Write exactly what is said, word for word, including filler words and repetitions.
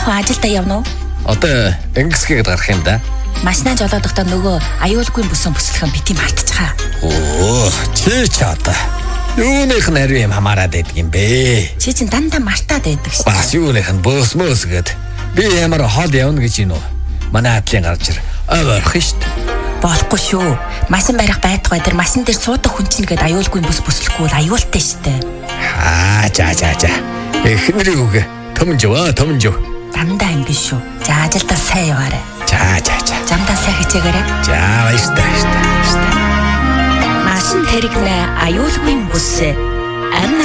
хөө ажилдаа явна уу? Одоо ингэсгээд гарах юм да. Машинаа жолоодохдоо нөгөө аюулгүй бүсэн бүслэхэн бити мартчихаа. Оо, чи ч одоо юуных нь ари юм хамаарад байдаг юм бэ? Чи чинь дандаа мартаад байдаг шүү. Бас юуных нь бөөс мөөс гээд би ямар хол явна гэж юм уу? Манай атлын гарч ир. Аварх шүү дээ. Болохгүй шүү. Машин барих байтугай дээр машин дээр суудаг хүн чинь гээд аюулгүй бүс бүслэхгүй бол аюултай шүү дээ. Аа, за за за. Эхнэрийг үгүй. Төмжөө, төмжөө. Дандаа ингэ шүү. За ажилдаа сайн яваарай. За за за. Замдаа сайн хичээгээрэй. За баярлалаа, баярлалаа. Машин хэрэгнэ аюулгүй бүс.